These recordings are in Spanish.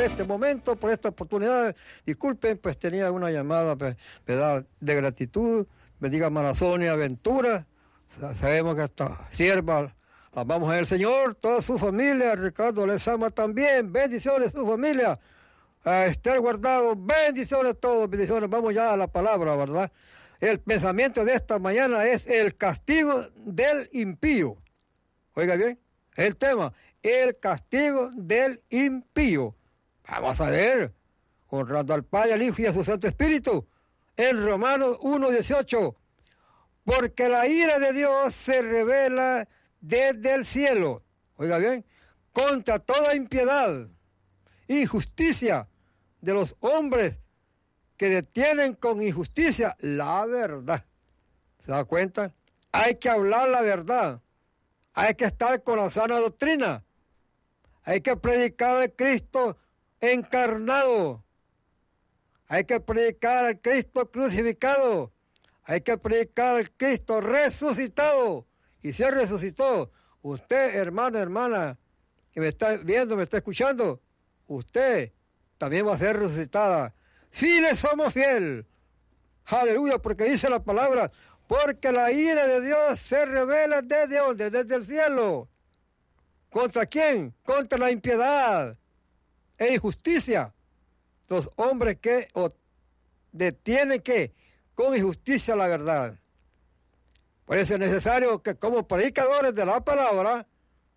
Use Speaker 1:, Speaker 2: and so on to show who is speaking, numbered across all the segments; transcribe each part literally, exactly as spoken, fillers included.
Speaker 1: este momento, por esta oportunidad. Disculpen, pues tenía una llamada, pues, ¿verdad?, de gratitud. Bendiga Marasonia Ventura. Sabemos que esta sierva la vamos a ver, Señor, toda su familia. Ricardo les ama también. Bendiciones su familia. A Esther Guardado, bendiciones a todos, bendiciones. Vamos ya a la palabra, ¿verdad? El pensamiento de esta mañana es el castigo del impío. Oiga bien, el tema, el castigo del impío. Vamos a ver, honrando al Padre, al Hijo y a su Santo Espíritu. En Romanos uno dieciocho, porque la ira de Dios se revela desde el cielo. Oiga bien, contra toda impiedad, injusticia de los hombres que detienen con injusticia la verdad. ¿Se da cuenta? Hay que hablar la verdad. Hay que estar con la sana doctrina. Hay que predicar al Cristo encarnado. Hay que predicar al Cristo crucificado. Hay que predicar al Cristo resucitado. Y si Él resucitó, usted, hermano, hermana, que me está viendo, me está escuchando, usted también va a ser resucitada. Si le somos fiel. Aleluya, porque dice la palabra, porque la ira de Dios se revela desde donde, desde el cielo. ¿Contra quién? Contra la impiedad e injusticia. Los hombres que detienen que con injusticia la verdad. Por eso es necesario que como predicadores de la palabra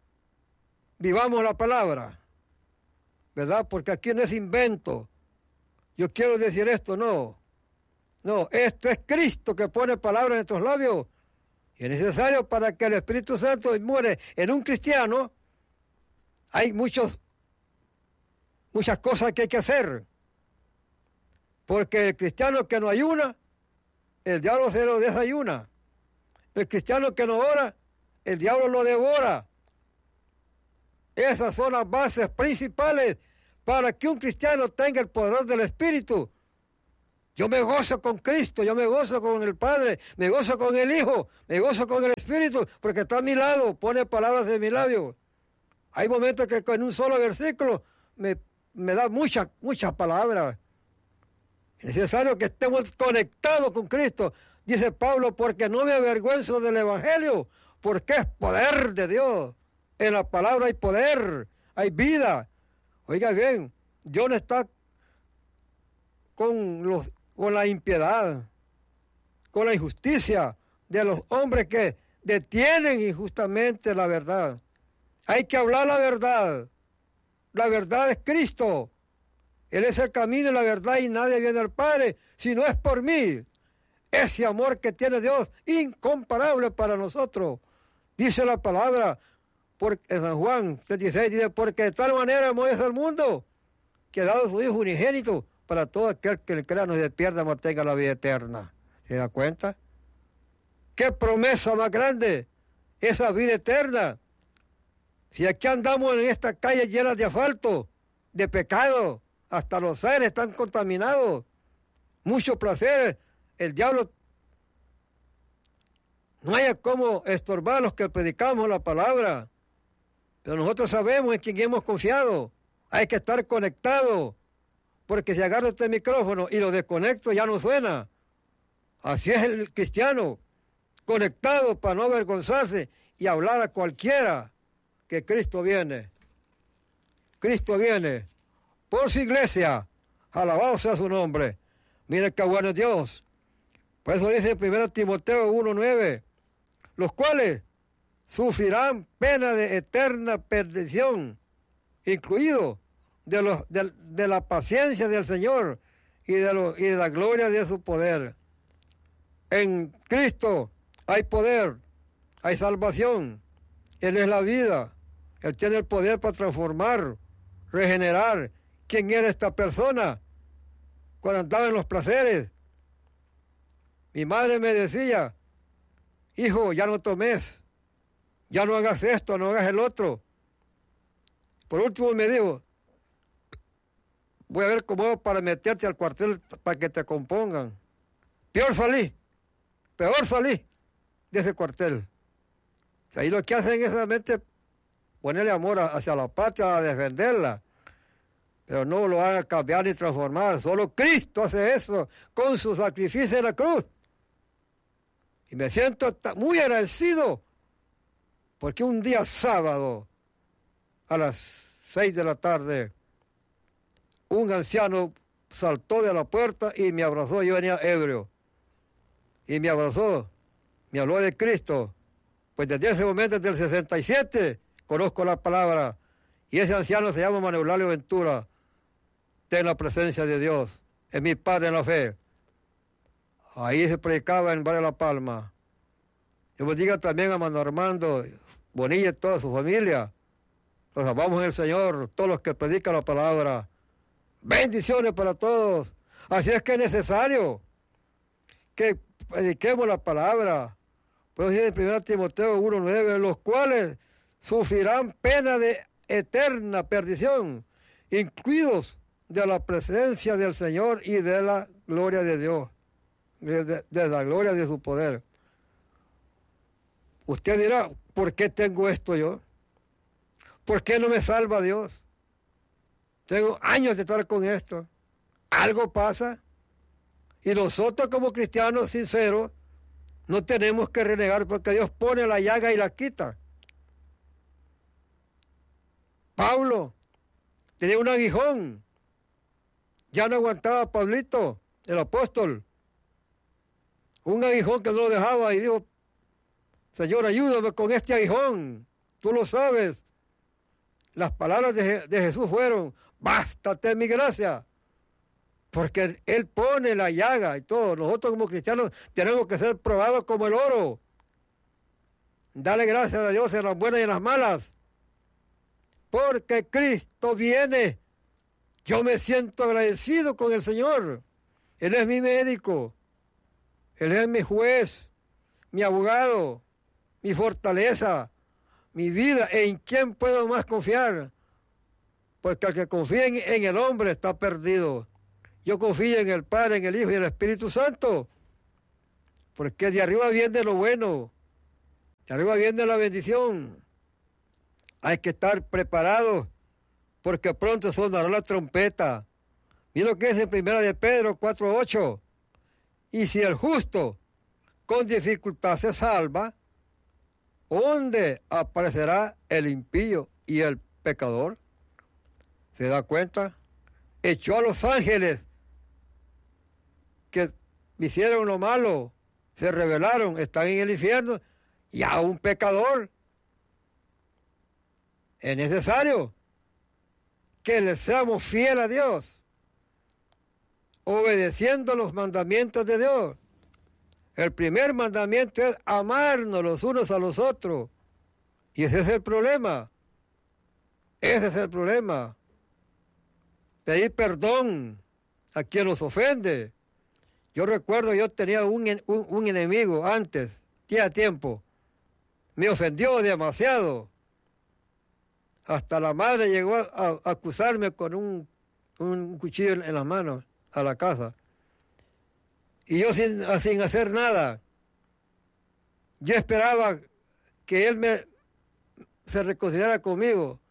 Speaker 1: vivamos la palabra. ¿Verdad? Porque aquí no es invento. Yo quiero decir esto, no. No, esto es Cristo que pone palabras en nuestros labios. Y es necesario para que el Espíritu Santo muere en un cristiano. Hay muchos, muchas cosas que hay que hacer. Porque el cristiano que no ayuna, el diablo se lo desayuna. El cristiano que no ora, el diablo lo devora. Esas son las bases principales para que un cristiano tenga el poder del Espíritu. Yo me gozo con Cristo, yo me gozo con el Padre, me gozo con el Hijo, me gozo con el Espíritu, porque está a mi lado, pone palabras de mi labio. Hay momentos que con un solo versículo me, me da muchas, muchas palabras. Es necesario que estemos conectados con Cristo, dice Pablo, porque no me avergüenzo del Evangelio, porque es poder de Dios. En la palabra hay poder, hay vida. Oiga bien, Dios no está con, los, con la impiedad, con la injusticia de los hombres que detienen injustamente la verdad. Hay que hablar la verdad. La verdad es Cristo. Él es el camino y la verdad y nadie viene al Padre si no es por mí. Ese amor que tiene Dios, incomparable para nosotros. Dice la palabra, porque, en San Juan tres dieciséis, dice, porque de tal manera amó Dios al mundo, que ha dado su Hijo unigénito, para todo aquel que le crea no se pierda, mas tenga la vida eterna. ¿Se da cuenta? ¡Qué promesa más grande! Esa vida eterna. Si aquí andamos en esta calle llena de asfalto, de pecado, hasta los seres están contaminados, muchos placeres, el diablo no haya cómo estorbar los que predicamos la palabra. Pero nosotros sabemos en quién hemos confiado. Hay que estar conectado, porque si agarro este micrófono y lo desconecto ya no suena. Así es el cristiano, conectado para no avergonzarse y hablar a cualquiera que Cristo viene. Cristo viene por su iglesia. Alabado sea su nombre. Mire qué bueno es Dios. Por eso dice en primera Timoteo uno nueve, los cuales sufrirán pena de eterna perdición, incluido de, los, de, de la paciencia del Señor y de, lo, y de la gloria de su poder. En Cristo hay poder, hay salvación. Él es la vida. Él tiene el poder para transformar, regenerar. ¿Quién era esta persona cuando andaba en los placeres? Mi madre me decía, hijo, ya no tomes, ya no hagas esto, no hagas el otro. Por último me dijo, voy a ver cómo hago para meterte al cuartel para que te compongan. Peor salí, peor salí de ese cuartel. O sea, ahí lo que hacen es realmente ponerle amor hacia la patria, a defenderla. pero no lo van a cambiar ni transformar. Solo Cristo hace eso con su sacrificio en la cruz. Y me siento muy agradecido porque un día sábado a las seis de la tarde un anciano saltó de la puerta y me abrazó. Yo venía ebrio y me abrazó, me habló de Cristo. Pues desde ese momento, desde el sesenta y siete, conozco la palabra. Y ese anciano se llama Manuel Eulalio Ventura. Ten la presencia de Dios, es mi padre en la fe. Ahí se predicaba en Barrio La Palma. Yo bendiga también a Mano Armando Bonilla y toda su familia. Los amamos en el Señor, todos los que predican la palabra. Bendiciones para todos. Así es que es necesario que prediquemos la palabra. Pues dice en primera Timoteo uno nueve, los cuales sufrirán pena de eterna perdición, incluidos de la presencia del Señor y de la gloria de Dios, de, de, de la gloria de su poder. Usted dirá, ¿por qué tengo esto yo? ¿Por qué no me salva Dios? Tengo años de estar con esto. Algo pasa. Y nosotros como cristianos sinceros no tenemos que renegar porque Dios pone la llaga y la quita. Pablo tenía un aguijón. Ya no aguantaba Pablito, el apóstol. Un aguijón que no lo dejaba y dijo, Señor, ayúdame con este aguijón. Tú lo sabes. Las palabras de, de Jesús fueron, bástate mi gracia. Porque Él pone la llaga y todo. Nosotros como cristianos tenemos que ser probados como el oro. Dale gracias a Dios en las buenas y en las malas. Porque Cristo viene. Yo me siento agradecido con el Señor. Él es mi médico. Él es mi juez, mi abogado, mi fortaleza, mi vida. ¿En quién puedo más confiar? Porque el que confía en, en el hombre está perdido. Yo confío en el Padre, en el Hijo y en el Espíritu Santo. Porque de arriba viene lo bueno. De arriba viene la bendición. Hay que estar preparados porque pronto sonará la trompeta. Mira lo que es en primera de Pedro cuatro ocho. Y si el justo con dificultad se salva, ¿dónde aparecerá el impío y el pecador? ¿Se da cuenta? Echó a los ángeles que hicieron lo malo, se rebelaron, están en el infierno, y a un pecador. Es necesario que le seamos fieles a Dios, obedeciendo los mandamientos de Dios. El primer mandamiento es amarnos los unos a los otros. Y ese es el problema. Ese es el problema. Pedir perdón a quien nos ofende. Yo recuerdo, yo tenía un, un, un enemigo antes, tenía tiempo. Me ofendió demasiado. Hasta la madre llegó a, a acusarme con un, un cuchillo en, en las manos a la casa. Y yo sin, sin hacer nada. Yo esperaba que él me se reconciliara conmigo.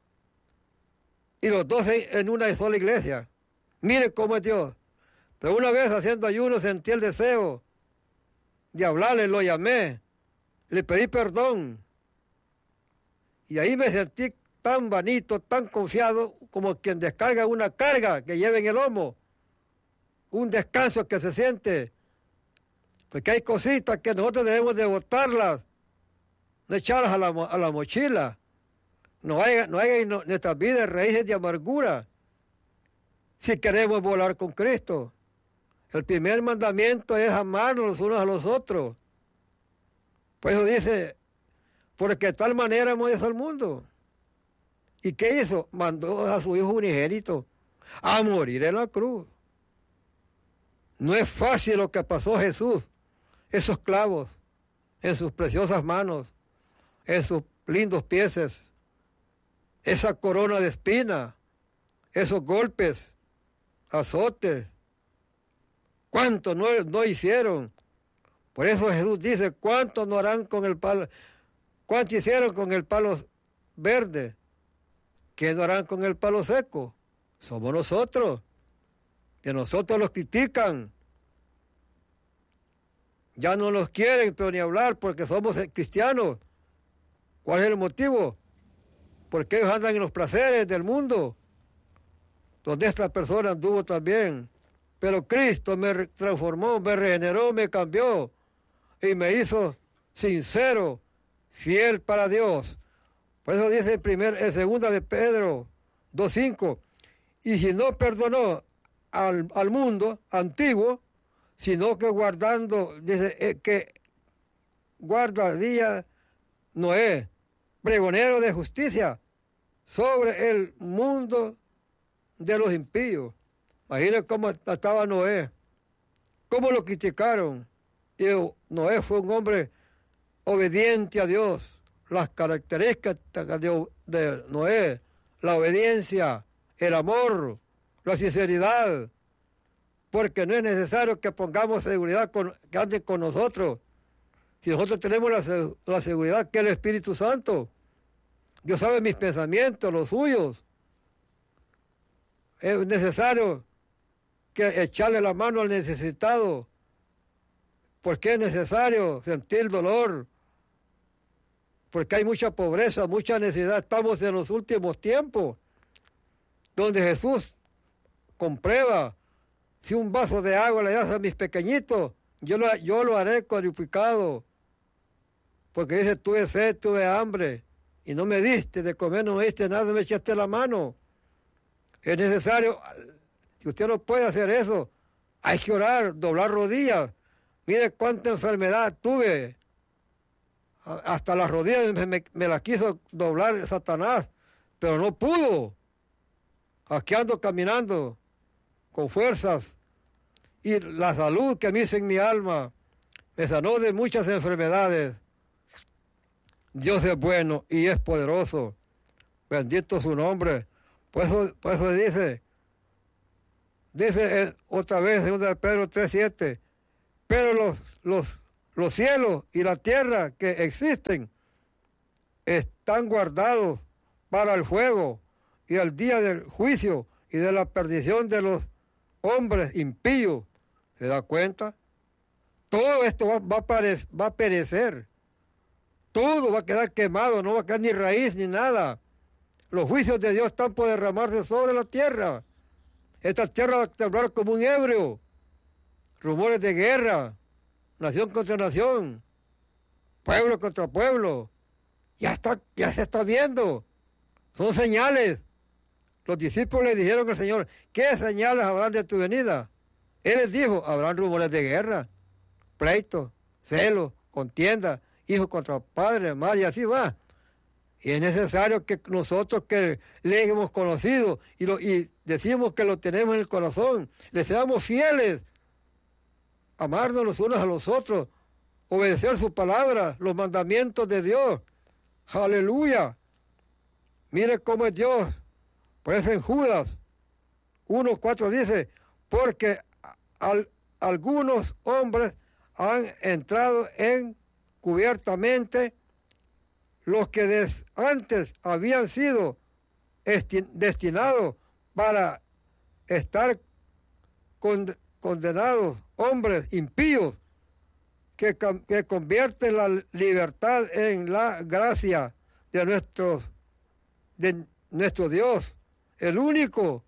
Speaker 1: Y los dos en, en una sola iglesia. Mire cómo es Dios. Pero una vez haciendo ayuno sentí el deseo de hablarle, lo llamé, le pedí perdón. Y ahí me sentí tan bonito, tan confiado, como quien descarga una carga que lleva en el lomo. Un descanso que se siente. Porque hay cositas que nosotros debemos de botarlas, no echarlas a la, a la mochila. No hay, no hay en nuestras vidas raíces de amargura si queremos volar con Cristo. El primer mandamiento es amarnos los unos a los otros. Por eso dice, porque de tal manera amó Dios al mundo. ¿Y qué hizo? Mandó a su Hijo unigénito a morir en la cruz. No es fácil lo que pasó Jesús, esos clavos en sus preciosas manos, en sus lindos pies, esa corona de espina, esos golpes, azotes. ¿Cuántos no, no hicieron? Por eso Jesús dice, ¿cuántos no harán con el palo? ¿Cuántos hicieron con el palo verde? ¿Qué no harán con el palo seco? somos nosotros. Que nosotros los critican. Ya no los quieren, pero ni hablar, porque somos cristianos. ¿Cuál es el motivo? Porque ellos andan en los placeres del mundo, donde esta persona anduvo también. Pero Cristo me transformó, me regeneró, me cambió y me hizo sincero, fiel para Dios. Por eso dice en, primer, en segunda de Pedro dos cinco, y si no perdonó al, al mundo antiguo, sino que guardando, dice eh, que guarda día Noé, pregonero de justicia, sobre el mundo de los impíos. Imaginen cómo estaba Noé, cómo lo criticaron. Y Noé fue un hombre obediente a Dios. Las características de, de Noé, la obediencia, el amor, la sinceridad, porque no es necesario que pongamos seguridad con, que anden con nosotros. Si nosotros tenemos la, la seguridad que es el Espíritu Santo, Dios sabe mis pensamientos, los suyos. Es necesario que echarle la mano al necesitado, porque es necesario sentir dolor, porque hay mucha pobreza, mucha necesidad. Estamos en los últimos tiempos, donde Jesús comprueba, si un vaso de agua le das a mis pequeñitos, yo lo, yo lo haré cuadruplicado, porque dice, tuve sed, tuve hambre, y no me diste de comer, no me diste nada, me echaste la mano. Es necesario, si usted no puede hacer eso, hay que orar, doblar rodillas. Mire cuánta enfermedad tuve. Hasta las rodillas me, me, me las quiso doblar Satanás, pero no pudo. Aquí ando caminando con fuerzas. Y la salud que me hizo en mi alma me sanó de muchas enfermedades. Dios es bueno y es poderoso. Bendito su nombre. Por eso, por eso dice, dice otra vez, segunda de Pedro tres siete, pero los, los, los cielos y la tierra que existen están guardados para el fuego y al día del juicio y de la perdición de los hombres impíos. ¿Se da cuenta? Todo esto va, va, a, pare, va a perecer. Todo va a quedar quemado, no va a quedar ni raíz ni nada. Los juicios de Dios están por derramarse sobre la tierra. Esta tierra va a temblar como un ebrio. Rumores de guerra, nación contra nación, pueblo contra pueblo. Ya está, ya se está viendo. Son señales. Los discípulos le dijeron al Señor, ¿qué señales habrán de tu venida? Él les dijo, habrán rumores de guerra, pleitos, celos, contienda, hijos contra padres, madre, y así va. Y es necesario que nosotros que le hemos conocido y, lo, y decimos que lo tenemos en el corazón, le seamos fieles, amarnos los unos a los otros, obedecer su palabra, los mandamientos de Dios. Aleluya. Mire cómo es Dios. Por eso en Judas uno cuatro dice, porque al, algunos hombres han entrado encubiertamente los que des, antes habían sido esti, destinados para estar con, condenados, hombres impíos, que, que convierten la libertad en la gracia de nuestro, de nuestro Dios, el único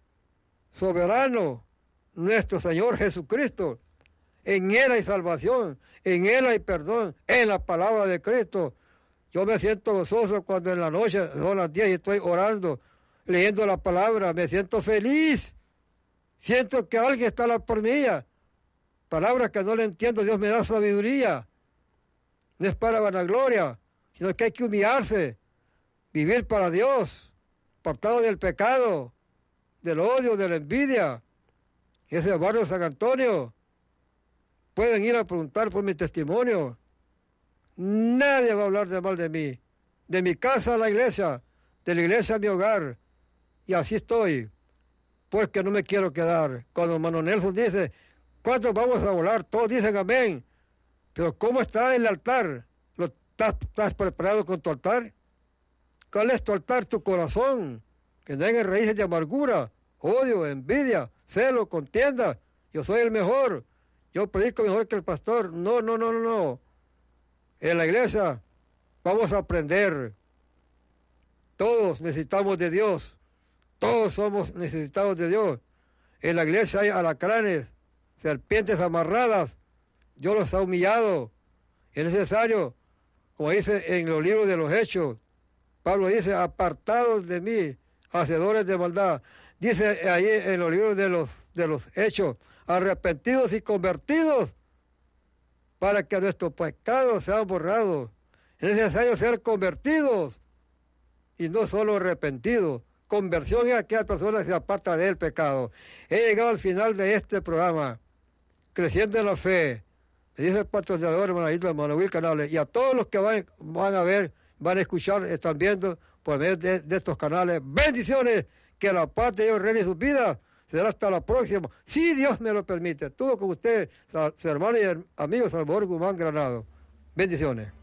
Speaker 1: soberano, nuestro Señor Jesucristo. En Él hay salvación, en Él hay perdón, en la palabra de Cristo. Yo me siento gozoso cuando en la noche son las diez y estoy orando, leyendo la palabra, me siento feliz. Siento que alguien está la por mí. Palabras que no le entiendo, Dios me da sabiduría. No es para vanagloria, sino que hay que humillarse, vivir para Dios, apartado del pecado, del odio, de la envidia. Ese barrio San Antonio, pueden ir a preguntar por mi testimonio. Nadie va a hablar de mal de mí. De mi casa a la iglesia, de la iglesia a mi hogar. Y así estoy, porque no me quiero quedar. Cuando hermano Nelson dice, ¿cuántos vamos a volar? Todos dicen amén. Pero ¿cómo está el altar? ¿Lo, estás, ¿Estás preparado con tu altar? ¿Cuál es tu altar? Tu corazón. Que no haya raíces de amargura. odio, envidia, celo, contienda. Yo soy el mejor, yo predico mejor que el pastor. No, no, no, no, no. En la iglesia vamos a aprender. Todos necesitamos de Dios. Todos somos necesitados de Dios. En la iglesia hay alacranes, serpientes amarradas. Dios los ha humillado. Es necesario, como dice en los libros de los Hechos, Pablo dice, apartados de mí, hacedores de maldad. Dice ahí en los libros de los, de los Hechos, arrepentidos y convertidos, para que nuestros pecados sean borrados. Es necesario ser convertidos y no solo arrepentidos. Conversión es aquella persona que se aparta del pecado. He llegado al final de este programa, creciendo en la fe. Me dice el patrocinador, hermanito Manuel Canales, y a todos los que van, van a ver, van a escuchar, están viendo por medio de, de estos canales. Bendiciones, que la paz de Dios reine en sus vidas. Será hasta la próxima, si Dios me lo permite. Estuvo con usted, su hermano y amigo Salvador Guzmán Granado. Bendiciones.